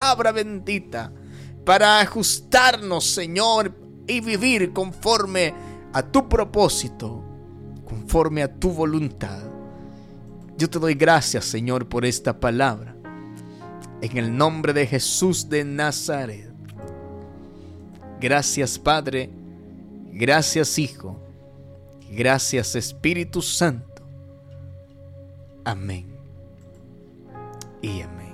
palabra bendita para ajustarnos, Señor, y vivir conforme a tu propósito, conforme a tu voluntad. Yo te doy gracias, Señor, por esta palabra. En el nombre de Jesús de Nazaret. Gracias, Padre. Gracias, Hijo. Gracias, Espíritu Santo. Amén y amén.